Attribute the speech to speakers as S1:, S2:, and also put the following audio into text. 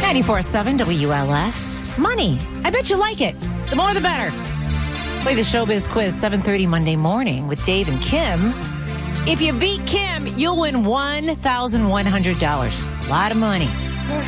S1: 94.7 WLS. Money. I bet you like it. The more the better. Play the Showbiz Quiz 7:30 Monday morning with Dave and Kim. If you beat Kim, you'll win $1,100. A lot of money.